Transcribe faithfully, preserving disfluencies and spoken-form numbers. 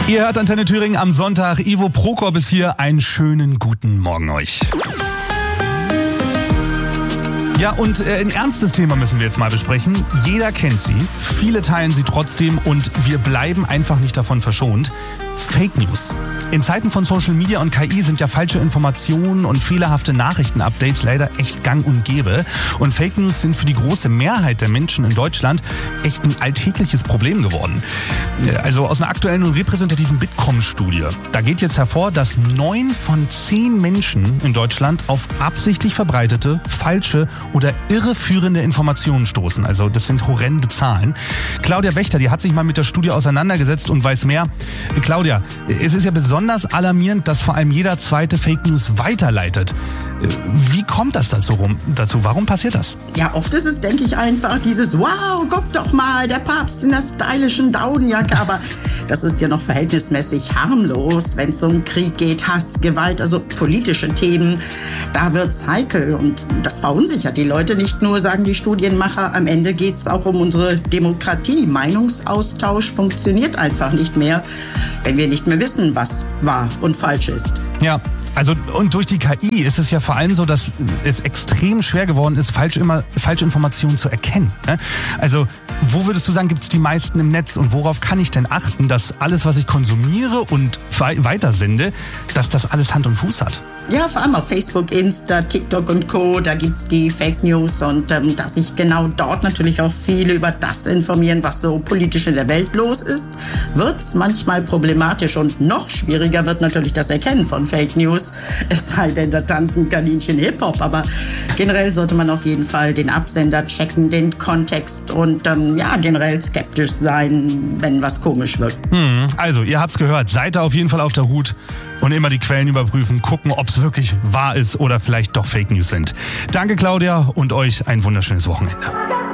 Ihr hört Antenne Thüringen am Sonntag. Ivo Prokop ist hier. Einen schönen guten Morgen euch. Ja, und äh, ein ernstes Thema müssen wir jetzt mal besprechen. Jeder kennt sie, viele teilen sie trotzdem und wir bleiben einfach nicht davon verschont. Fake News. In Zeiten von Social Media und K I sind ja falsche Informationen und fehlerhafte Nachrichtenupdates leider echt gang und gäbe. Und Fake News sind für die große Mehrheit der Menschen in Deutschland echt ein alltägliches Problem geworden. Also aus einer aktuellen und repräsentativen Bitkom-Studie. Da geht jetzt hervor, dass neun von zehn Menschen in Deutschland auf absichtlich verbreitete, falsche oder irreführende Informationen stoßen. Also das sind horrende Zahlen. Claudia Wächter, die hat sich mal mit der Studie auseinandergesetzt und weiß mehr. Claudia, es ist ja besonders alarmierend, dass vor allem jeder zweite Fake News weiterleitet. Wie kommt das dazu rum? Dazu? Warum passiert das? Ja, oft ist es, denke ich, einfach dieses Wow, guck doch mal, der Papst in der stylischen Daunenjacke. Aber das ist ja noch verhältnismäßig harmlos, wenn es um Krieg geht, Hass, Gewalt, also politische Themen. Da wird's heikel und das verunsichert die Leute. Nicht nur, sagen die Studienmacher, am Ende geht's auch um unsere Demokratie. Meinungsaustausch funktioniert einfach nicht mehr, wenn wir nicht mehr wissen, was wahr und falsch ist. Ja. Also und durch die K I ist es ja vor allem so, dass es extrem schwer geworden ist, falsche, immer, falsche Informationen zu erkennen. Ne? Also wo würdest du sagen, gibt es die meisten im Netz und worauf kann ich denn achten, dass alles, was ich konsumiere und weitersende, dass das alles Hand und Fuß hat? Ja, vor allem auf Facebook, Insta, TikTok und Co., da gibt's die Fake News und ähm, dass sich genau dort natürlich auch viele über das informieren, was so politisch in der Welt los ist, wird's manchmal problematisch und noch schwieriger wird natürlich das Erkennen von Fake News, es sei denn, da tanzen Kaninchen Hip-Hop, aber generell sollte man auf jeden Fall den Absender checken, den Kontext und ähm, ja, generell skeptisch sein, wenn was komisch wird. Hm, also, ihr habt's gehört, seid da auf jeden Fall auf der Hut und immer die Quellen überprüfen, gucken, ob es wirklich wahr ist oder vielleicht doch Fake News sind. Danke, Claudia, und euch ein wunderschönes Wochenende.